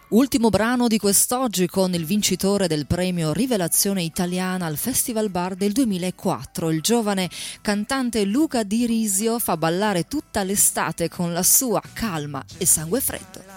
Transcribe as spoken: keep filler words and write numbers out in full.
Ultimo brano di quest'oggi con il vincitore del premio Rivelazione Italiana al Festival Bar del duemilaquattro. Il giovane cantante Luca Di Risio fa ballare tutta l'estate con la sua calma e sangue freddo.